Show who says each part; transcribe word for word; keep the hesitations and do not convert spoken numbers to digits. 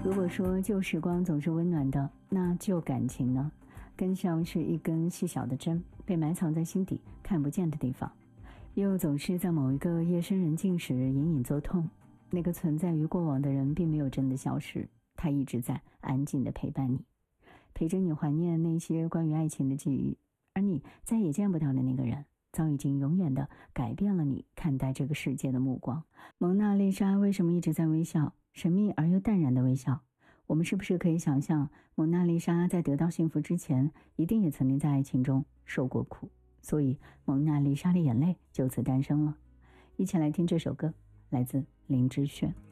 Speaker 1: 如果说旧时光总是温暖的，那旧感情呢，更像是一根细小的针，被埋藏在心底看不见的地方，又总是在某一个夜深人静时隐隐作痛。那个存在于过往的人并没有真的消失，他一直在安静地陪伴你，陪着你怀念那些关于爱情的记忆。而你再也见不到的那个人，早已经永远地改变了你看待这个世界的目光。蒙娜丽莎为什么一直在微笑，神秘而又淡然的微笑？我们是不是可以想象，蒙娜丽莎在得到幸福之前，一定也曾经在爱情中受过苦，所以蒙娜丽莎的眼泪就此诞生了。一起来听这首歌，来自林志炫。